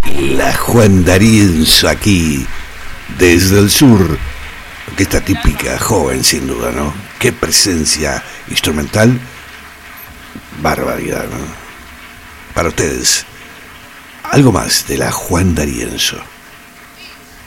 La Juan D'Arienzo aquí, desde el sur. Esta típica joven, sin duda, ¿no? Qué presencia instrumental. Barbaridad, ¿no? Para ustedes, algo más de la Juan D'Arienzo.